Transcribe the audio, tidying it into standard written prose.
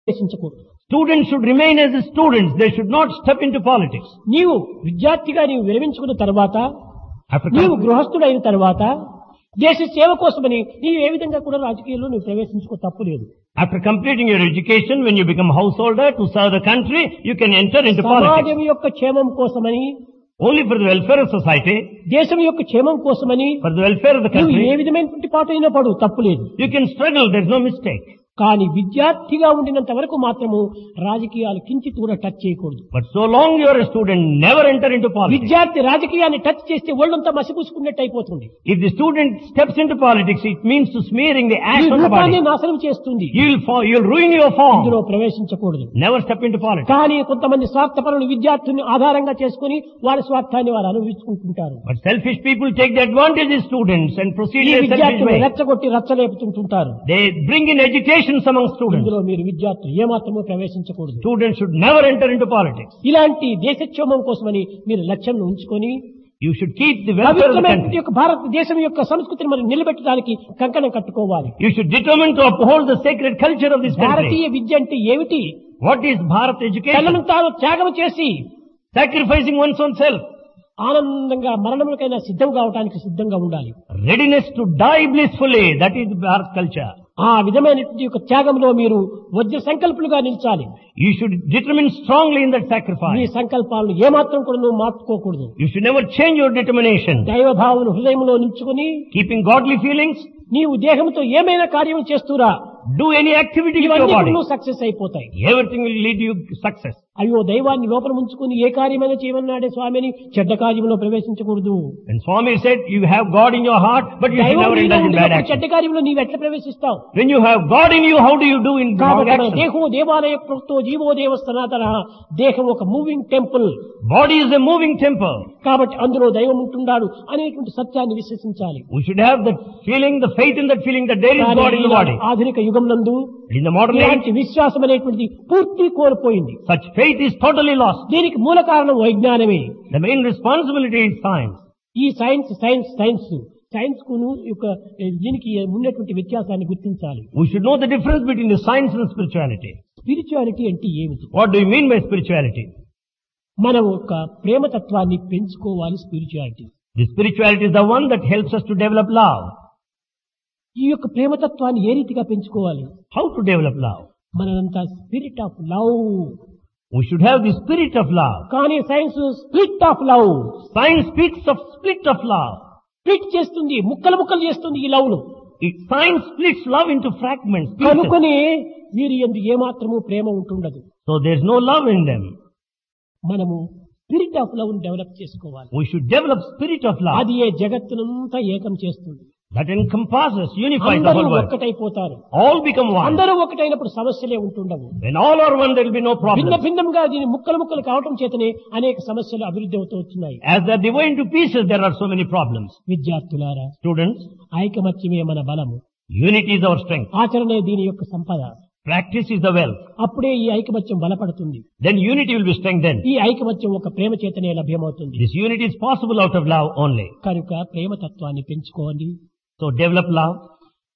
ప్రవేశించకూడదు. Students should remain as students. They should not step into politics. నీవు విద్యార్థిగా నీవు విరమించుకున్న తర్వాత After, నీవు గృహస్థుడైన తర్వాత దేశ సేవ కోసమని నీవు ఏ విధంగా కూడా రాజకీయాల్లో నువ్వు ప్రవేశించుకో తప్పులేదు. after completing your education, when you become householder to serve the country, you can enter into politics. సమాజం యొక్క క్షేమం కోసమని, Only for the welfare of society, దేశం యొక్క క్షేమం కోసమని for the welfare of the నువ్వు ఏ country, విధమైనటువంటి పాటు అయినా పడు తప్పులేదు. you can struggle. There is no mistake. కానీ విద్యార్థిగా ఉండినంత వరకు మాత్రము రాజకీయాలు కించిత్ కూడా టచ్ చేయకూడదు. But so long you are a student, never enter into politics. విద్యార్థి రాజకీయాన్ని టచ్ చేస్తే ఒళ్ళంతా మసిపూసుకున్నట్టు అయిపోతుంది. If the student steps into politics, it means to smearing the ఈ ash on the రూపాన్ని body. నాశనం చేస్తుంది. You'll ruin your ఇందులో form. ప్రవేశించకూడదు. Never step into politics. కానీ కొంతమంది స్వార్థపరులు విద్యార్థుల్ని ఆధారంగా చేసుకుని వారి స్వార్థాన్ని వారు అనుభవించుకుంటుంటారు. But selfish people take the advantage of students and proceed ఈ in a selfish విద్యార్థులు way. రెచ్చగొట్టి రచ్చలేపుతుంటుంటారు. They bring in agitation among students. ఇందులో మీరు విద్యార్థులు ఏమాత్రమూ ప్రవేశించకూడదు. Students should never enter into politics. ఇలాంటి దేశక్షేమం కోసమని మీరు లక్ష్యం ఉంచుకొని You should keep the welfare of the పవిత్రమైన country. యొక్క భారతదేశం యొక్క సంస్కృతిని మరి నిలబెట్టడానికి కంకణం కట్టుకోవాలి. You should determine to uphold the sacred culture of this Bharatiya country. విద్య అంటే ఏమిటి? What is Bharat education? తనను తాను త్యాగం చేసి Sacrificing one's own self. ఆనందంగా మరణములకైనా సిద్ధం కావడానికి సిద్ధంగా ఉండాలి. Readiness to die blissfully. That is Bharat culture. ఆ విధమైనటువంటి యొక్క త్యాగంలో మీరు వజ్ర సంకల్పులుగా నిలిచాలి. You should determine strongly in that me sacrifice. సంకల్పాలను ఏమాత్రం కూడా నువ్వు మార్చుకోకూడదు. You should never change your determination. దైవభావను హృదయంలో నిల్చుకుని Keeping godly feelings, నీవు దేహంతో ఏమైనా కార్యం చేస్తురా do any activity with your ఇవన్నీ body. కూడా సక్సెస్ అయిపోతాయి. Everything will lead you success. అయ్యో దైవాన్ని లోపల ఉంచుకుని ఏ కార్యమైనా చేయమన్నాడే స్వామిని చెడ్డ కార్యంలో ప్రవేశించకూడదు. And Swami said, you have God in your heart, but you should దైవం never నీలో indulge in bad ఉండినప్పుడు action. చెడ్డ కార్యంలో నీవు ఎట్లా ప్రవేశిస్తావు? When you have God in you, how do you do in wrong కాబట్టి మన action? దేహం దేవాలయ కృతో జీవో దేవ సనాతన, దేహం ఒక moving temple. Body is a moving temple. కాబట్టి అందులో దైవం ఉంటున్నాడు అనేటువంటి సత్యాన్ని విశ్వసించాలి. We should have that feeling, the faith in that feeling that there is కానీ God in the body. ఆధునిక యుగం నందు In the modern age, ఇలాంటి విశ్వాసం అనేటువంటిది పూర్తి కోల్పోయింది. such faith is totally lost. దీనికి మూల కారణం వైజ్ఞానమే. The main responsibility is science. ఈ సైన్స్ కును యొక్క దీనికి ఉన్నటువంటి వ్యత్యాసాన్ని గుర్తించాలి. We should know the difference between the science and spirituality. Spirituality అంటే ఏమిటి? What do you mean by spirituality? మనం ఒక ప్రేమతత్వాన్ని పెంచుకోవాలి. Spirituality The spirituality is the one that helps us to develop love. ఈ యొక్క ప్రేమతత్వాన్ని ఏ రీతిగా పెంచుకోవాలి? How to develop love? మనంతా spirit of love. We should have the spirit of love. కానీ science split of love. Science speaks of split of love. Split చేస్తుంది, ముక్కలు ముక్కలు చేస్తుంది ఈ లవ్ ను. Science splits love into fragments, pieces. కనుకొని వీరి యందు ఏమాత్రము ప్రేమ ఉంటుండదు. So there is no love in them. మనము స్పిరిట్ ఆఫ్ లవ్ ను డెవలప్ చేసుకోవాలి. We should develop spirit of love. అది ఏ జగత్తునంతా ఏకం చేస్తుంది. That encompasses, unifies the అందరూ whole world. ఒక్కటైపోతారు. All become one. అందరూ ఒకటైనప్పుడు సమస్యలే ఉంటుండవు. When all are one, there will be no భిన్న problem. భిన్నంగా దీని ముక్కలు ముక్కలు కావటం చేతనే అనేక సమస్యలు అభివృద్ధి అవుతూ వచ్చినాయి. As they are divided into pieces, there are so many problems. విద్యార్థులారా, Students, ఐకమత్యమే మన బలము. unity is our strength. ఆచరణే దీని యొక్క సంపద. Practice is the wealth. అప్పుడే ఈ ఐకమత్యం బలపడుతుంది. Then unity will be strengthened. ఈ ఐకమత్యం ఒక ప్రేమ చేతనే లభ్యమవుతుంది. This unity is possible out of love only. కనుక ప్రేమతత్వాన్ని పెంచుకోండి. So develop love.